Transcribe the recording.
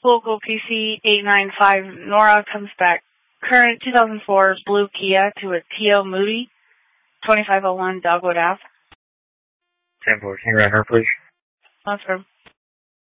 Local PC 895 Nora comes back. Current 2004 blue Kia to a T.O. Moody, 2501 Dogwood Ave. 10-4, can you write her, please? That's her.